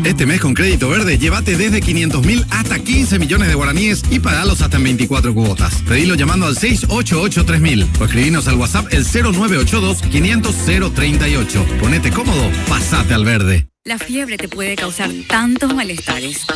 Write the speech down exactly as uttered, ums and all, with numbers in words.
Este mes con Crédito Verde, llévate desde quinientos mil hasta quince millones de guaraníes y pagalos hasta en veinticuatro cuotas. Pedilo llamando al seis ocho ocho tres mil o escribinos al WhatsApp el cero nueve ocho dos quinientos cero treinta y ocho. Ponete cómodo, pasate al verde. La fiebre te puede causar tantos malestares.